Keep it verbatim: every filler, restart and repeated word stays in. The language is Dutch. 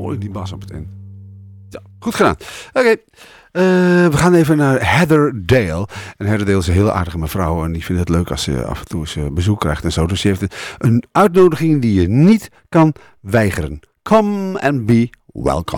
mooi die bas op het eind. Ja, goed gedaan. Oké, okay. uh, we gaan even naar Heather Dale. En Heather Dale is een heel aardige mevrouw. En die vindt het leuk als ze af en toe eens bezoek krijgt en zo. Dus ze heeft een uitnodiging die je niet kan weigeren. Come and be welcome.